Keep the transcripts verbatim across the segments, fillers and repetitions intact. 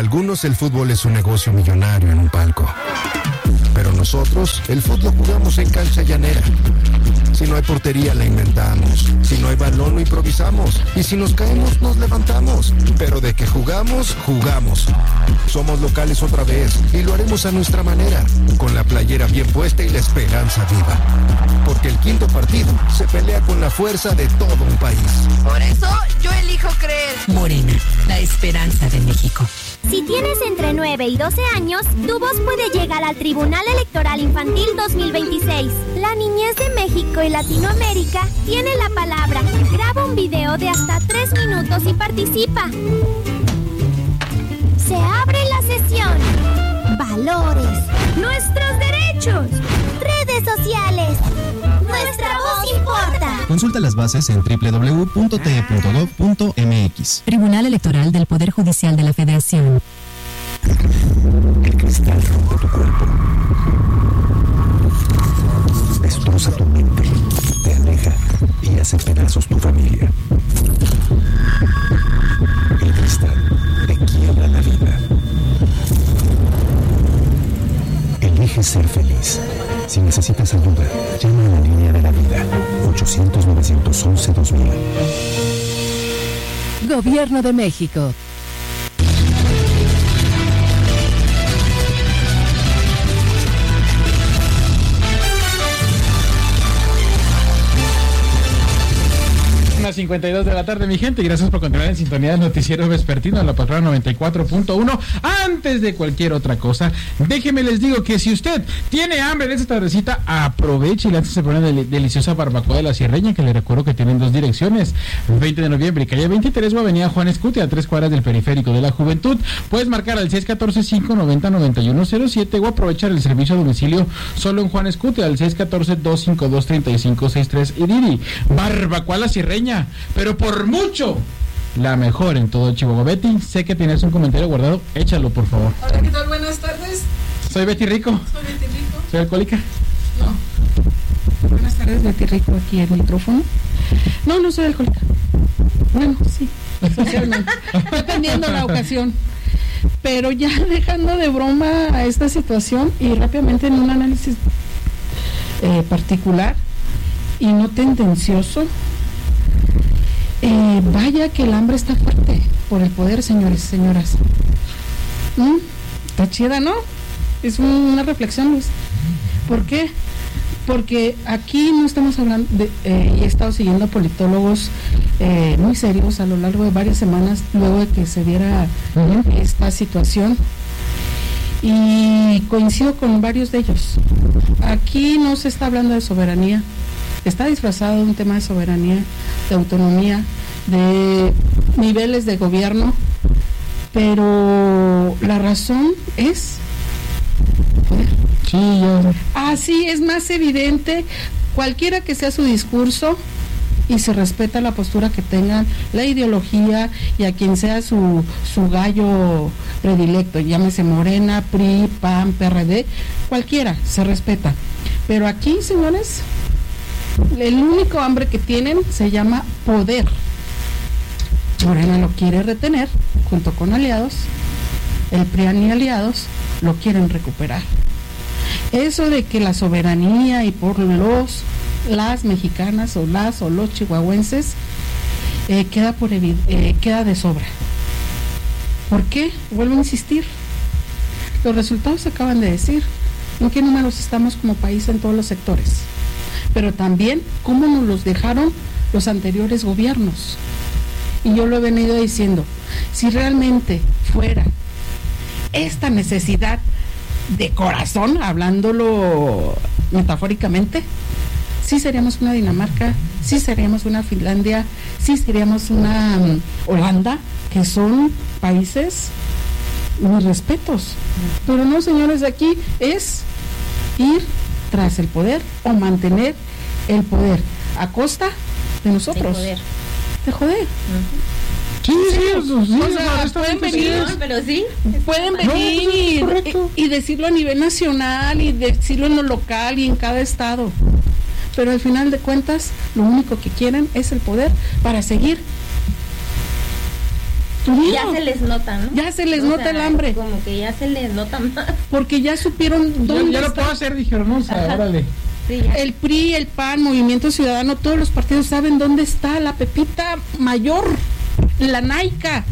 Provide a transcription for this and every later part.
algunos el fútbol es un negocio millonario en un palco. Pero nosotros, el fútbol jugamos en cancha llanera. Si no hay portería, la inventamos. Si no hay balón, lo improvisamos. Y si nos caemos, nos levantamos. Pero de que jugamos, jugamos. Somos locales otra vez y lo haremos a nuestra manera, con la playera bien puesta y la esperanza viva. Porque el quinto partido se pelea con la fuerza de todo un país. Por eso, yo elijo creer. Morena, la esperanza de México. Si tienes entre nueve y doce años, tu voz puede llegar al Tribunal Electoral Infantil dos mil veintiséis. La niñez de México y Latinoamérica tiene la palabra. Graba un video de hasta tres minutos y participa. Se abre la sesión. Valores. Nuestros derechos. Redes sociales. Nuestra voz importa. Consulta las bases en doble u doble u doble u punto t e punto gov punto m x. Tribunal Electoral del Poder Judicial de la Federación. El cristal rompe tu cuerpo. Destroza tu mente. Te aleja y hace pedazos tu familia. El cristal te quiebra la vida. Elige ser feliz. Si necesitas ayuda, llama a la línea de la vida. ochocientos, novecientos once, dos mil. Gobierno de México. cincuenta y dos de la tarde, mi gente, y gracias por continuar en sintonía del noticiero vespertino de la Patrona noventa y cuatro punto uno. Antes de cualquier otra cosa, déjeme les digo que si usted tiene hambre de esta tardecita, aproveche y láncese por una del- deliciosa barbacoa de la Sierreña, que le recuerdo que tienen dos direcciones: veinte de noviembre y calle veintitrés, o avenida Juan Escutia, a tres cuadras del Periférico de la Juventud. Puedes marcar al seis uno cuatro, cinco nueve cero, nueve uno cero siete o aprovechar el servicio a domicilio solo en Juan Escutia al seis uno cuatro, dos cinco dos, tres cinco seis tres. Y Didi, barbacoa la Sierreña, pero por mucho la mejor en todo Chihuahua. Betty, sé que tienes un comentario guardado, échalo por favor. Hola, ¿qué tal? Buenas tardes. Soy Betty Rico. Soy Betty Rico. ¿Soy alcohólica? No. Buenas tardes, Betty Rico, aquí el micrófono. No, no soy alcohólica. Bueno, sí, socialmente, dependiendo la ocasión. Pero ya dejando de broma a esta situación y rápidamente en un análisis eh, particular y no tendencioso, eh, vaya que el hambre está fuerte por el poder, señores y señoras. ¿Mm? Está chida, ¿no? Es un- una reflexión, Luis. ¿Por qué? Porque aquí no estamos hablando de, eh, y he estado siguiendo politólogos eh, muy serios a lo largo de varias semanas luego de que se diera Ujú. esta situación, y coincido con varios de ellos. Aquí no se está hablando de soberanía, está disfrazado de un tema de soberanía, de autonomía, de niveles de gobierno, pero la razón es poder. Sí, ya. Así es más evidente, cualquiera que sea su discurso, y se respeta la postura que tengan, la ideología y a quien sea su, su gallo predilecto, llámese Morena, P R I, P A N, P R D, cualquiera, se respeta. Pero aquí, señores, el único hambre que tienen se llama poder. Morena lo quiere retener junto con aliados, el P R I A N y aliados lo quieren recuperar. Eso de que la soberanía y por los, las mexicanas o las o los chihuahuenses eh, queda por evi- eh, queda de sobra. ¿Por qué? Vuelvo a insistir. Los resultados se acaban de decir. ¿En qué números estamos como país en todos los sectores? Pero también cómo nos los dejaron los anteriores gobiernos. Y yo lo he venido diciendo, si realmente fuera esta necesidad de corazón, hablándolo metafóricamente, sí seríamos una Dinamarca, sí seríamos una Finlandia, sí seríamos una um, Holanda, que son países, mis respetos. Pero no, señores, aquí es ir tras el poder o mantener el poder a costa de nosotros. De poder. De joder. Sí, sí, eso sí, O sea, honestamente pueden sí venir, es. Pero sí. pueden No, venir correcto. y, y decirlo a nivel nacional y decirlo en lo local y en cada estado. Pero al final de cuentas, lo único que quieren es el poder para seguir Tuvieron. Ya se les nota, ¿no? Ya se les O nota sea, el hambre. Como que ya se les nota más. Porque ya supieron dónde Ya, ya lo está. puedo hacer, dijeron, no, o sea, órale. Sí, ya. El P R I, el P A N, Movimiento Ciudadano, todos los partidos saben dónde está la pepita mayor, la naica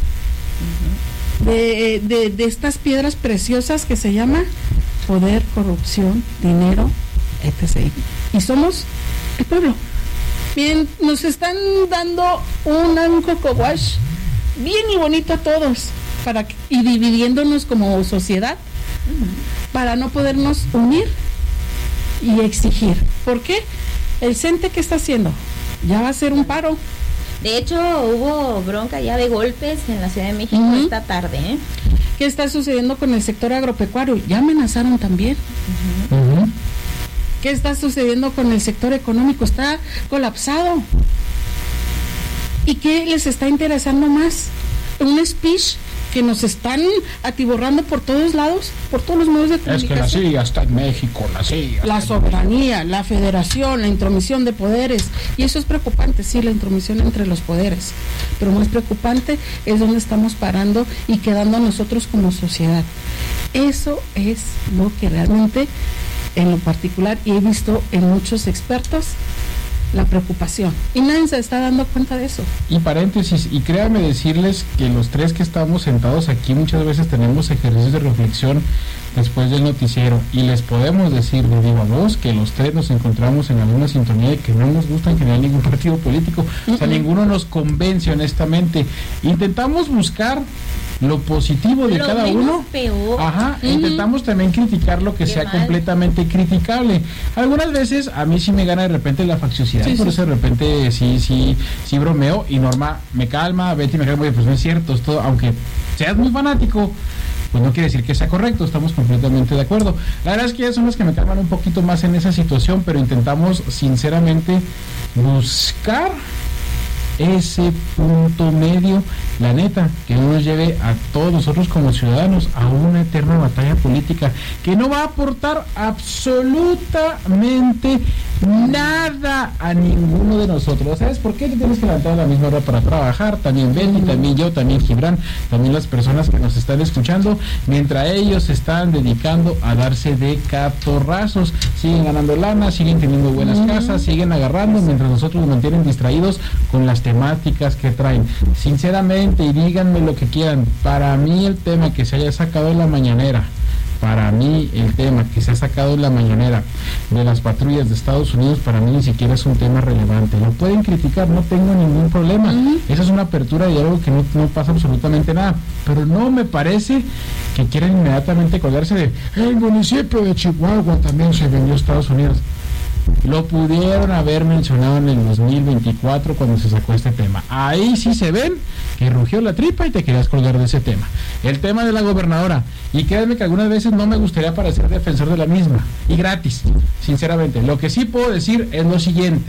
de, de, de estas piedras preciosas que se llama poder, corrupción, dinero, etcétera. Y somos el pueblo. Bien, nos están dando un, un coco wash bien y bonito a todos para que- y dividiéndonos como sociedad para no podernos unir y exigir. ¿Por qué? El CENTE, ¿qué está haciendo? Ya va a ser un paro. De hecho, hubo bronca ya de golpes en la Ciudad de México Ujú. esta tarde, ¿eh? ¿Qué está sucediendo con el sector agropecuario? Ya amenazaron también. Ujú. ¿Qué está sucediendo con el sector económico? Está colapsado. ¿Y qué les está interesando más? Un speech que nos están atiborrando por todos lados, por todos los medios de Es que la comunicación. C I A está en México, la C I A. La soberanía, la federación, la intromisión de poderes. Y eso es preocupante, sí, la intromisión entre los poderes. Pero más preocupante es donde estamos parando y quedando nosotros como sociedad. Eso es lo que realmente, en lo particular, y he visto en muchos expertos, la preocupación. Y nadie se está dando cuenta de eso. Y paréntesis, y créanme decirles que los tres que estamos sentados aquí muchas veces tenemos ejercicios de reflexión después del noticiero y les podemos decir de viva voz que los tres nos encontramos en alguna sintonía y que no nos gusta en general ningún partido político, o sea, Uh-uh. ninguno nos convence honestamente. Intentamos buscar lo positivo de Lo cada menos uno. peor. Ajá, e Ujú. intentamos también criticar lo que Qué sea mal. completamente criticable. Algunas veces a mí sí me gana de repente la facciosidad, Sí, por sí. eso de repente sí, sí, sí bromeo y Norma me calma, Betty me calma, oye, pues no es cierto, es todo, aunque seas muy fanático, pues no quiere decir que sea correcto, estamos completamente de acuerdo. La verdad es que ellas son las que me calman un poquito más en esa situación, pero intentamos sinceramente buscar ese punto medio, la neta, que no nos lleve a todos nosotros como ciudadanos a una eterna batalla política que no va a aportar absolutamente nada a ninguno de nosotros. ¿Sabes por qué te tienes que levantar a la misma hora para trabajar? También Betty, también yo, también Gibran, también las personas que nos están escuchando, mientras ellos se están dedicando a darse de catorrazos, siguen ganando lana, siguen teniendo buenas casas, siguen agarrando, mientras nosotros nos mantienen distraídos con las temáticas que traen. Sinceramente, y díganme lo que quieran, para mí el tema que se haya sacado en la mañanera, para mí el tema que se ha sacado en la mañanera de las patrullas de Estados Unidos, para mí ni siquiera es un tema relevante. Lo pueden criticar, no tengo ningún problema. Uh-huh. Esa es una apertura de algo que no, no pasa absolutamente nada. Pero no me parece que quieran inmediatamente colgarse de el municipio de Chihuahua también se vendió a Estados Unidos. Lo pudieron haber mencionado en el dos mil veinticuatro cuando se sacó este tema. Ahí sí se ven que rugió la tripa y te querías colgar de ese tema. El tema de la gobernadora. Y créanme que algunas veces no me gustaría parecer defensor de la misma. Y gratis, sinceramente. Lo que sí puedo decir es lo siguiente.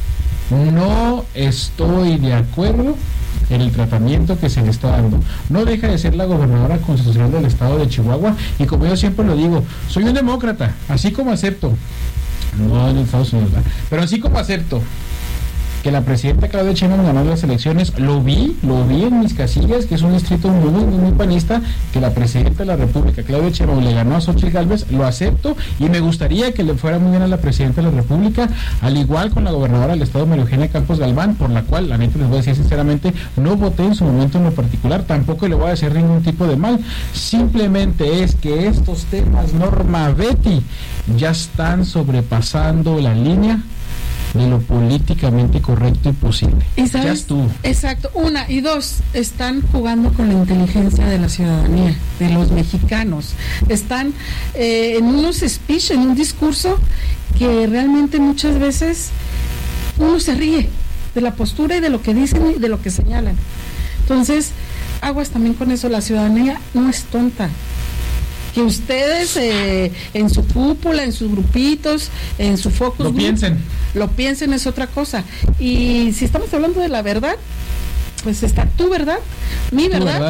No estoy de acuerdo en el tratamiento que se le está dando. No deja de ser la gobernadora constitucional del estado de Chihuahua. Y como yo siempre lo digo, soy un demócrata. Así como acepto, no en Estados Unidos, ¿verdad? Pero así como acepto que la presidenta Claudia Sheinbaum ganó las elecciones, lo vi, lo vi en mis casillas, que es un distrito muy, muy, muy panista, que la presidenta de la República, Claudia Sheinbaum, le ganó a Xochitl Gálvez, lo acepto, y me gustaría que le fuera muy bien a la presidenta de la República, al igual con la gobernadora del estado, María Eugenia Campos Galván, por la cual, la neta les voy a decir sinceramente, no voté en su momento en lo particular, tampoco le voy a hacer ningún tipo de mal, simplemente es que estos temas, Norma, Betty, ya están sobrepasando la línea de lo políticamente correcto y posible. ¿Y sabes? Ya estuvo. Exacto, una y dos, están jugando con la inteligencia de la ciudadanía, de los mexicanos. Están eh, en unos speech, en un discurso que realmente muchas veces uno se ríe de la postura y de lo que dicen y de lo que señalan. Entonces, aguas también con eso, la ciudadanía no es tonta. Que ustedes eh, en su cúpula, en sus grupitos, en su focus Lo group, piensen. lo piensen es otra cosa. Y si estamos hablando de la verdad, pues está tu verdad, mi Tu verdad, verdad.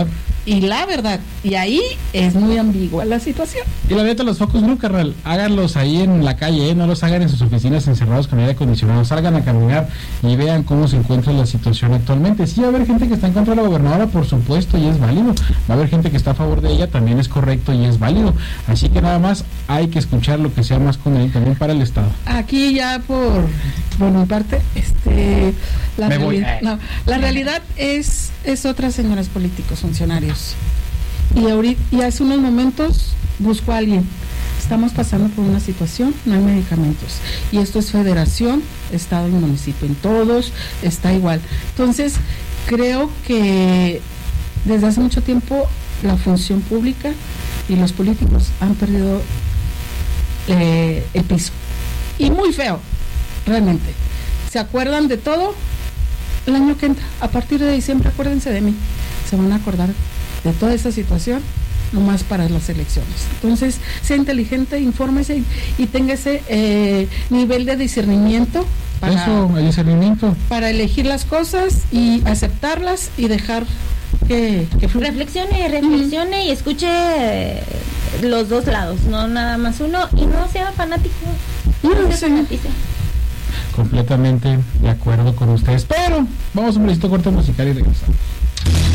y la verdad. Y ahí es muy ambigua la situación. Y la neta, los focus group, carnal, háganlos ahí en la calle, ¿eh? No los hagan en sus oficinas encerrados con aire acondicionado. Salgan a caminar y vean cómo se encuentra la situación actualmente. Sí, va a haber gente que está en contra de la gobernadora, por supuesto, y es válido. Va a haber gente que está a favor de ella, también es correcto y es válido. Así que nada más hay que escuchar lo que sea más conveniente también para el Estado. Aquí ya por, por mi parte, este, la, Me voy. reali- no, la realidad es, es otra, señores políticos, funcionarios. Y ahorita, y hace unos momentos busco a alguien. Estamos pasando por una situación, no hay medicamentos. Y esto es federación, estado y municipio. En todos está igual. Entonces, creo que desde hace mucho tiempo la función pública y los políticos han perdido eh, el piso. Y muy feo, realmente. ¿Se acuerdan de todo? El año que entra, a partir de diciembre, acuérdense de mí. Se van a acordar de toda esa situación, nomás para las elecciones. Entonces, sea inteligente, infórmese y, y tenga ese eh, nivel de discernimiento para, Eso, el discernimiento. para elegir las cosas y aceptarlas y dejar que, que fluya. Reflexione, reflexione uh-huh. y escuche eh, los dos lados, no nada más uno, y no sea fanático. No, no se fanatice. Completamente de acuerdo con ustedes, pero vamos a un brevecito corte musical y regresamos.